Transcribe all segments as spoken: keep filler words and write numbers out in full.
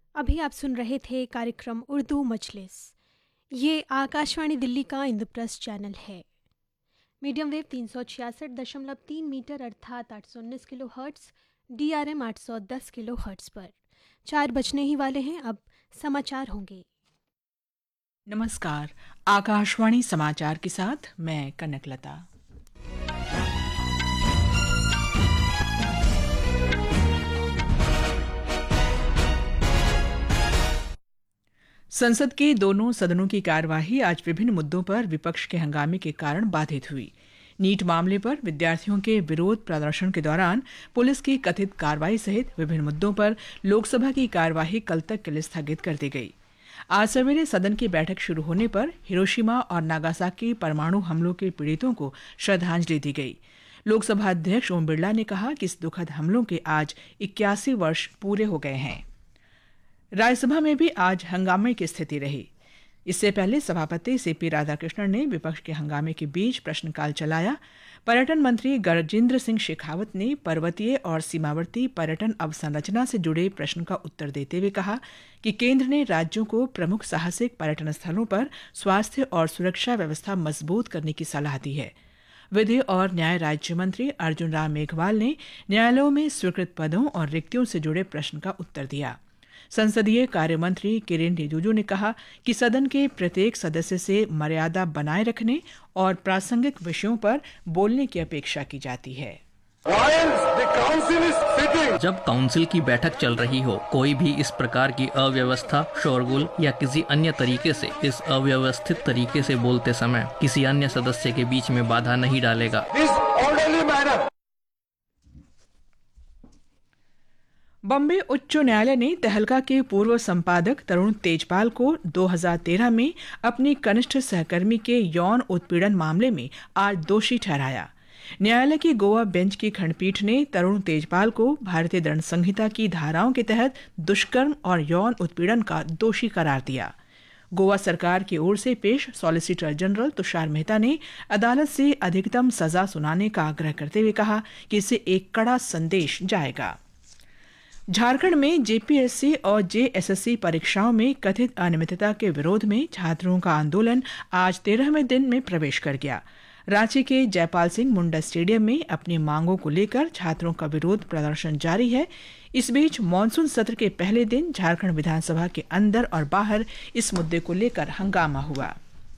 अभी आप सुन रहे थे कार्यक्रम उर्दू मजलिस। ये आकाशवाणी दिल्ली का इंद्रप्रस्थ चैनल है। मीडियम वेव तीन सौ छियासठ दशमलव तीन मीटर अर्थात आठ सौ उन्नीस kilo hertz, D R M आठ सौ दस किलो हर्ट्स पर। चार बजने ही वाले हैं, अब समाचार होंगे। नमस्कार, आकाशवाणी समाचार के साथ मैं कनकलता। संसद के दोनों सदनों की कार्यवाही आज विभिन्न मुद्दों पर विपक्ष के हंगामे के कारण बाधित हुई। नीट मामले पर विद्यार्थियों के विरोध प्रदर्शन के दौरान पुलिस की कथित कार्रवाई सहित विभिन्न मुद्दों पर लोकसभा की कार्यवाही कल तक के लिए स्थगित कर दी गई। आज सवेरे सदन की बैठक शुरू होने पर हिरोशिमा और नागासाकी परमाणु हमलों के पीड़ितों को श्रद्धांजलि दी गई। लोकसभा अध्यक्ष ओम बिरला ने कहा कि इस दुखद हमलों के आज इक्यासी वर्ष पूरे हो गए हैं। राज्यसभा में भी आज हंगामे की स्थिति रही। इससे पहले सभापति सीपी राधाकृष्णन ने विपक्ष के हंगामे के बीच प्रश्नकाल चलाया। पर्यटन मंत्री गजेंद्र सिंह शेखावत ने पर्वतीय और सीमावर्ती पर्यटन अवसंरचना से जुड़े प्रश्न का उत्तर देते हुए कहा कि केंद्र ने राज्यों को प्रमुख साहसिक पर्यटन स्थलों पर स्वास्थ्य और सुरक्षा व्यवस्था मजबूत करने की सलाह दी है। विधि और न्याय राज्य मंत्री अर्जुन राम मेघवाल ने न्यायालयों में स्वीकृत पदों और रिक्तियों से जुड़े प्रश्न का उत्तर दिया। संसदीय कार्य मंत्री किरेन रिजिजू ने कहा कि सदन के प्रत्येक सदस्य से मर्यादा बनाए रखने और प्रासंगिक विषयों पर बोलने की अपेक्षा की जाती है। जब काउंसिल की बैठक चल रही हो, कोई भी इस प्रकार की अव्यवस्था, शोरगुल या किसी अन्य तरीके से इस अव्यवस्थित तरीके से बोलते समय किसी अन्य सदस्य के बीच में बाधा नहीं डालेगा। बॉम्बे उच्च न्यायालय ने तहलका के पूर्व संपादक तरुण तेजपाल को दो हज़ार तेरह में अपनी कनिष्ठ सहकर्मी के यौन उत्पीड़न मामले में आज दोषी ठहराया। न्यायालय की गोवा बेंच की खंडपीठ ने तरुण तेजपाल को भारतीय दंड संहिता की धाराओं के तहत दुष्कर्म और यौन उत्पीड़न का दोषी करार दिया। गोवा सरकार की ओर से पेश सॉलिसिटर जनरल तुषार मेहता ने अदालत से अधिकतम सजा सुनाने का आग्रह करते हुए कहा कि इससे एक कड़ा संदेश जाएगा। झारखंड में जेपीएससी और जेएसएससी परीक्षाओं में कथित अनियमितता के विरोध में छात्रों का आंदोलन आज तेरहवें दिन में प्रवेश कर गया। रांची के जयपाल सिंह मुंडा स्टेडियम में अपनी मांगों को लेकर छात्रों का विरोध प्रदर्शन जारी है। इस बीच मानसून सत्र के पहले दिन झारखंड विधानसभा के अंदर और बाहर इस मुद्दे को लेकर हंगामा हुआ।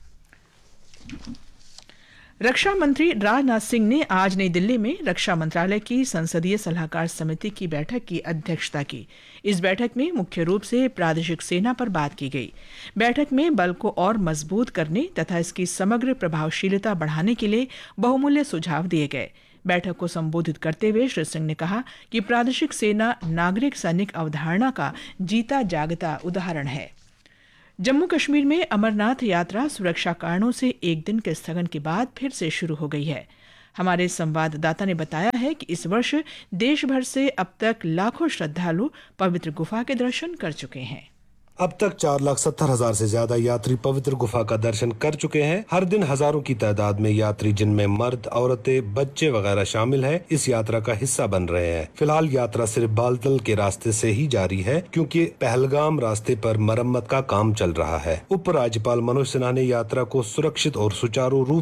रक्षा मंत्री राजनाथ सिंह ने आज नई दिल्ली में रक्षा मंत्रालय की संसदीय सलाहकार समिति की बैठक की अध्यक्षता की। इस बैठक में मुख्य रूप से प्रादेशिक सेना पर बात की गई। बैठक में बल को और मजबूत करने तथा इसकी समग्र प्रभावशीलता बढ़ाने के लिए बहुमूल्य सुझाव दिए गए। बैठक को संबोधित करते हुए श्री सिंह ने कहा कि प्रादेशिक सेना नागरिक सैनिक अवधारणा का जीता जागता उदाहरण है। जम्मू कश्मीर में अमरनाथ यात्रा सुरक्षा कारणों से एक दिन के स्थगन के बाद फिर से शुरू हो गई है। हमारे संवाददाता ने बताया है कि इस वर्ष देश भर से अब तक लाखों श्रद्धालु पवित्र गुफा के दर्शन कर चुके हैं। अब तक चार लाख सत्तर हजार से ज्यादा यात्री पवित्र गुफा का दर्शन कर चुके हैं। हर दिन हजारों की तादाद में यात्री, जिनमें मर्द, औरतें, बच्चे वगैरह शामिल हैं, इस यात्रा का हिस्सा बन रहे हैं। फिलहाल यात्रा सिर्फ बालतल के रास्ते से ही जारी है, क्योंकि पहलगाम रास्ते पर मरम्मत का काम चल रहा है। उपराज्यपाल मनोज सिन्हा ने यात्रा को सुरक्षित और सुचारू रूप